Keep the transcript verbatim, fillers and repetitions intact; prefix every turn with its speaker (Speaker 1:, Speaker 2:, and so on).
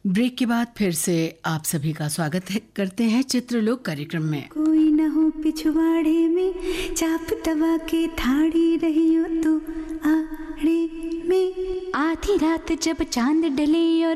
Speaker 1: Break के बाद फिर से आप सभी का स्वागत है, करते हैं चित्रलोक कार्यक्रम में।
Speaker 2: कोई न हो पिछवाड़े में, चाप दबा के थाड़ी रही हो तू आड़े में। आधी रात जब चांद डले और